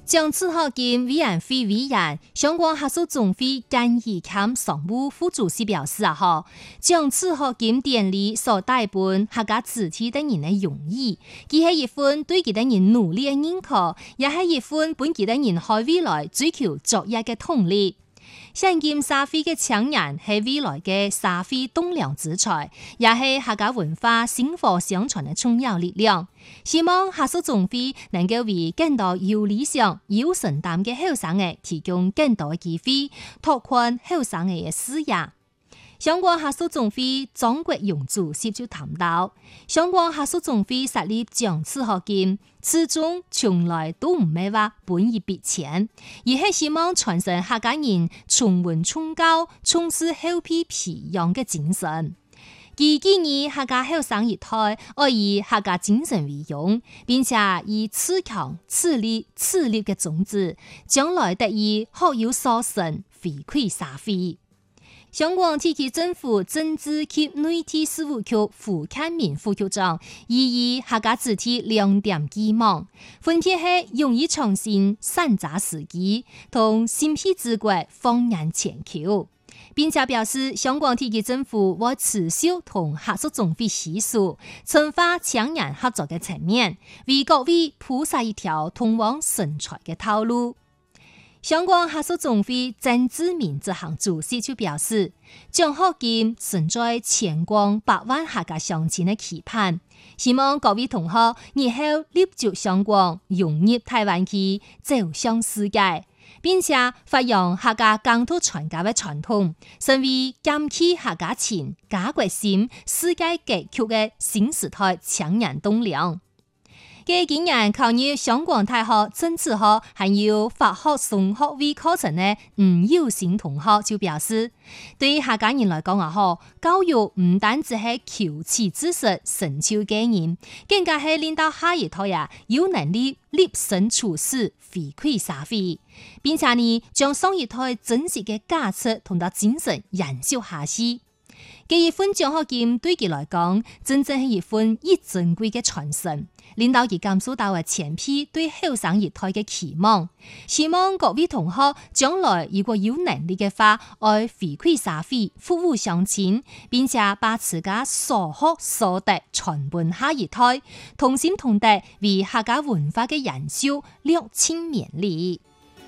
將此項兼委員會委員、香港客屬總會建議兼常務副主席表示將此項兼典禮所帶本客家子弟等人的容易，既係一份對佢哋人努力的認可，也係一份本佢哋人喺未來追求卓越嘅動力。現今社會嘅青年係未來嘅社會棟樑之才，也係客家文化薪火相傳嘅重要力量。希望客屬總會能夠為更多有理想、有承擔嘅後生嘅提供更多嘅機會，拓寬後生嘅視野。香港客屬總會張國勇主席就談到，香港客屬總會設立將此項兼，始終從來都唔係話本意別錢，而係希望傳承客家人從文從教、從事後輩培養嘅精神。佢建議客家後生一代愛以客家精神為榮，並且以自強、自立、自立嘅種子，將來得以學有所成，回饋社會。香港特區政府政治及內地事務局胡漢民副局長以客家子弟2點寄望，分別係勇於創新、善擇時機同新辟之國放眼全球，並且表示香港特區政府會持續同客屬總會攜手，深化青年合作嘅層面，為各位鋪設一條通往成才嘅道路。香港客屬總會鄭志明執行主席就表示，將項兼存在全港百萬客家鄉親的期盼，希望各位同學日後立足香港，融入台灣區，走向世界，並且發揚客家疆土傳家的傳統，成為兼起客家情、家國心、世界格局的新時代青年棟樑。今年考入香港大學政治學還有法學雙學位課程的吳友新同學就表示，對客家人來講教育唔單止係求知知識、成就個人，更加係令到下一代有能力立身處世、回饋社會，並且呢將上一代真實嘅價值同埋精神延續下去。這一份獎學金對佢來講，真正係一份一珍貴嘅傳承，令到佢感受到嘅前輩對後生一代嘅期望，希望各位同學將來如果有能力嘅話，愛回饋社會、服務鄉親，並且把自家所學所得傳伴下一代，同心同德為客家文化嘅延續略盡勉力。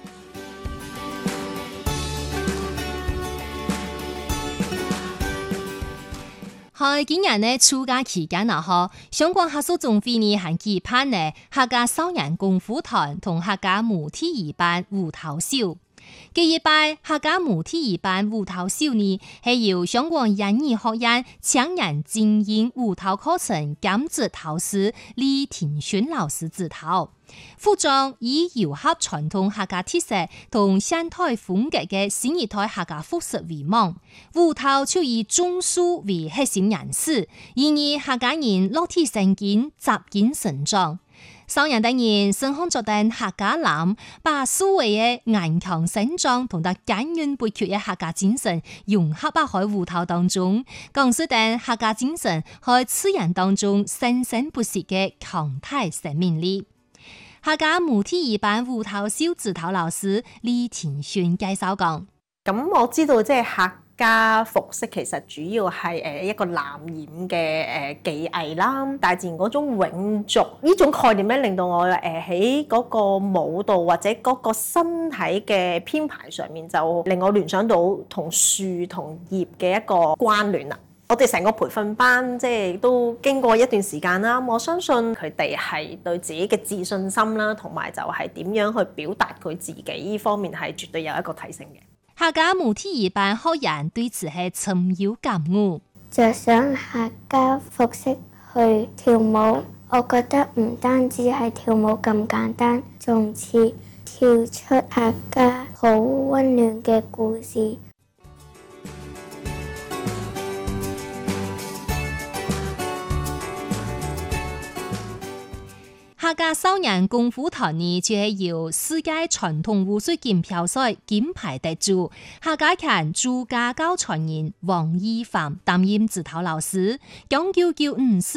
喺今年呢暑假期間香港客屬總會呢還舉辦呢客家少年功夫團同客家母體兒班舞蹈秀。第一擺客家母體兒班舞蹈秀呢係由香港演藝學院青年精英舞蹈課程兼指導師李庭勳老師指導，服裝以糅合傳統客家特色同現代風格嘅新一代客家服飾為網，舞蹈就以中書為核心顏色，以客家人落地生根、扎根成長。少年等人身穿着等客家藍，把所謂嘅頑強成長同埋堅韌不屈嘅客家精神融合喺舞蹈當中，講述等客家精神喺自然當中生生不息嘅強大生命力。客家母體兒班舞蹈秀指導老師李庭勳介紹講： 咁我知道即係客家服飾其實主要係一個藍染嘅技藝啦，大自然嗰種永續呢種概念咧，令到我喺嗰個舞蹈或者嗰個身體嘅編排上面，就令我聯想到同樹同葉嘅一個關聯啦。我哋成個培訓班即係都經過一段時間啦，我相信佢哋係對自己嘅自信心啦，同埋就係點樣去表達佢自己呢方面係絕對有一個提升嘅。 客家母體兒班學員對此係深有感悟， 着上客家服飾去跳舞，我覺得唔單止係跳舞咁簡單，仲似跳出客家好溫暖嘅故事。 客家少年功夫團呢，就係由世界傳統武術錦標賽金牌得主客家拳主家教傳人黃義範擔任指導老師，講究